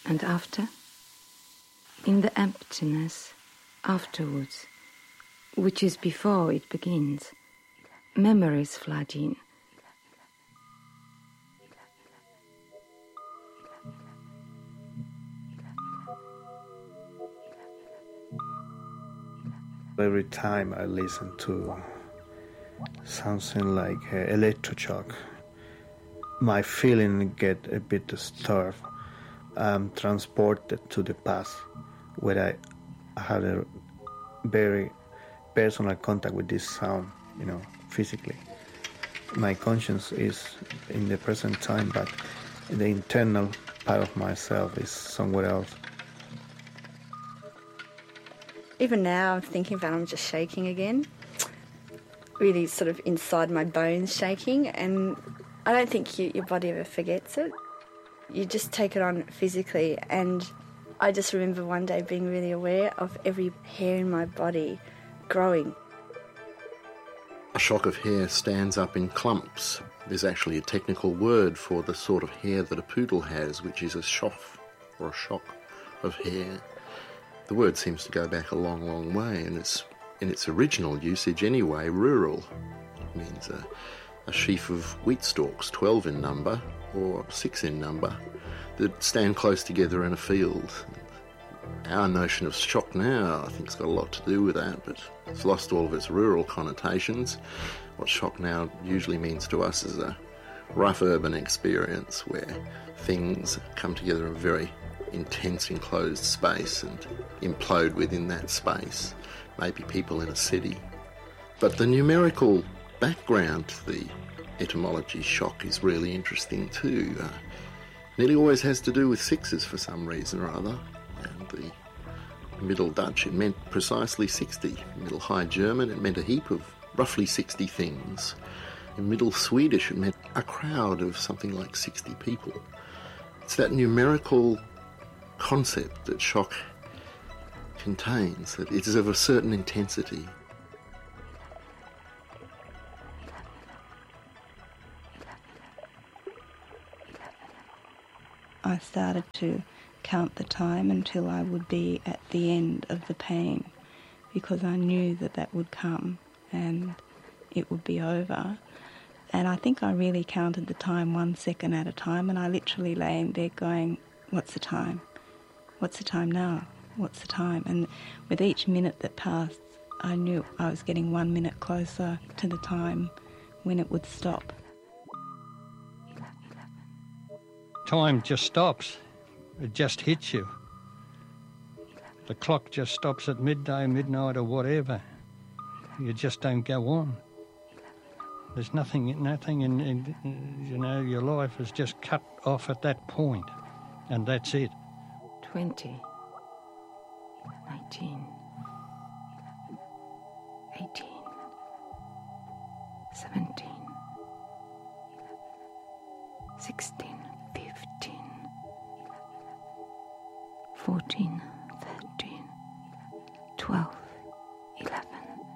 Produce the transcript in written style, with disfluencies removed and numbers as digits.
And after? In the emptiness, afterwards, which is before it begins, memories flood in. Every time I listen to something like electroshock, my feeling get a bit disturbed. I'm transported to the past where I had a very personal contact with this sound, physically. My conscience is in the present time, but the internal part of myself is somewhere else. Even now, I'm thinking about it, I'm just shaking again. Really sort of inside my bones shaking, and I don't think your body ever forgets it. You just take it on physically, and I just remember one day being really aware of every hair in my body growing. A shock of hair stands up in clumps. There's actually a technical word for the sort of hair that a poodle has, which is a shoff, or a shock of hair. The word seems to go back a long, long way, and it's, in its original usage anyway, rural. It means a sheaf of wheat stalks, 12 in number, or 6 in number, that stand close together in a field. Our notion of shock now, I think, has got a lot to do with that, but it's lost all of its rural connotations. What shock now usually means to us is a rough urban experience where things come together in a very intense enclosed space and implode within that space, maybe people in a city. But the numerical background to the etymology shock is really interesting too. Nearly always has to do with sixes for some reason or other. And the Middle Dutch, it meant precisely 60. Middle High German, it meant a heap of roughly 60 things. In Middle Swedish, it meant a crowd of something like 60 people. It's that numerical concept that shock contains, that it is of a certain intensity. I started to count the time until I would be at the end of the pain, because I knew that that would come and it would be over. And I think I really counted the time 1 second at a time, and I literally lay in bed going, what's the time? What's the time now? What's the time? And with each minute that passed, I knew I was getting 1 minute closer to the time when it would stop. Time just stops. It just hits you. The clock just stops at midday, midnight or whatever. You just don't go on. There's nothing in your life is just cut off at that point, and that's it. 20, 19, 18, 17, 16, 15, 14,